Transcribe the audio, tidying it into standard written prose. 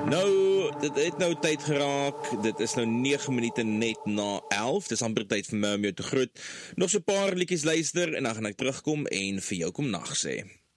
Nou, dit het nou tyd geraak, dit is nou 9 minute net na 11, dis amper tyd vir my om jou te groet. Nog so 'n paar liedjies luister en dan gaan ek terugkom en vir jou kom nag sê.